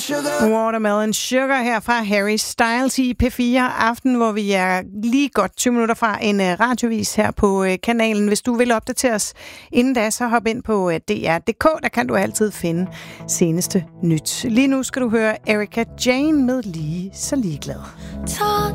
Watermelon Sugar her fra Harry Styles i P4 Aften, hvor vi er lige godt 20 minutter fra en radiovis her på kanalen. Hvis du vil opdatere os inden da, så hop ind på DR.dk. Der kan du altid finde seneste nyt. Lige nu skal du høre Erika Jane med Lige så ligeglad.